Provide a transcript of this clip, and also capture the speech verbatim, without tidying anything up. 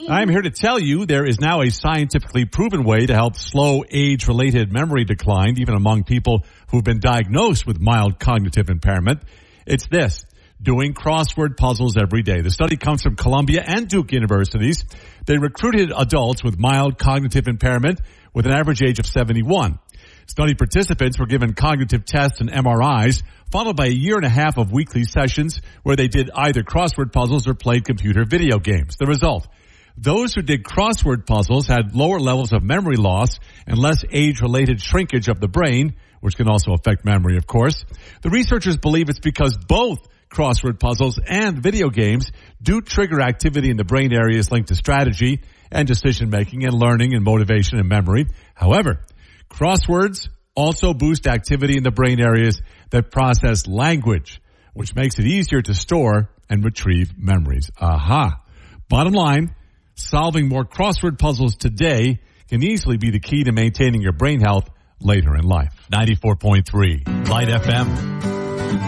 I'm here to tell you there is now a scientifically proven way to help slow age-related memory decline, even among people who've been diagnosed with mild cognitive impairment. It's this, doing crossword puzzles every day. The study comes from Columbia and Duke universities. They recruited adults with mild cognitive impairment with an average age of seventy-one. Study participants were given cognitive tests and M R Is, followed by a year and a half of weekly sessions where they did either crossword puzzles or played computer video games. The result, those who did crossword puzzles had lower levels of memory loss and less age-related shrinkage of the brain, which can also affect memory, of course. The researchers believe it's because both crossword puzzles and video games do trigger activity in the brain areas linked to strategy and decision-making and learning and motivation and memory. However, crosswords also boost activity in the brain areas that process language, which makes it easier to store and retrieve memories. Aha. Bottom line, solving more crossword puzzles today can easily be the key to maintaining your brain health later in life. ninety-four point three Light F M.